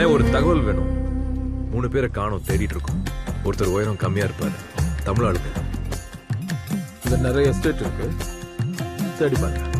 அண்ணே ஒரு தகவல் வேணும். 3 பேரை காணோம், தேடிட்டு இருக்கோம். ஒருத்தர் உயரம் கம்மியா இருப்பாரு, தமிழ் ஆளுங்க. இந்த நிறைய எஸ்டேட் இருக்கு, தேடி பாருங்க.